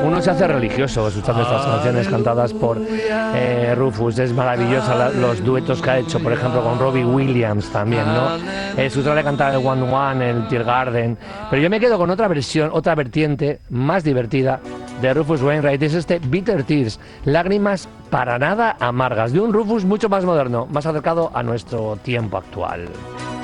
Uno se hace religioso escuchando estas canciones cantadas por Rufus. Es maravillosa los duetos que ha hecho, por ejemplo, con Robbie Williams también, ¿no? Su otra de cantar el One One, el Tear Garden. Pero yo me quedo con otra versión, otra vertiente más divertida de Rufus Wainwright. Es este Bitter Tears, lágrimas para nada amargas, de un Rufus mucho más moderno, más acercado a nuestro tiempo actual.